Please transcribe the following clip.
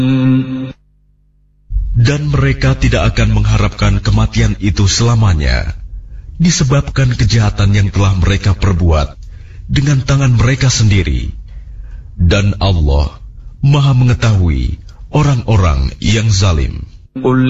Dan mereka tidak akan mengharapkan kematian itu selamanya, disebabkan kejahatan yang telah mereka perbuat dengan tangan mereka sendiri. Dan Allah Maha mengetahui orang-orang yang zalim. قل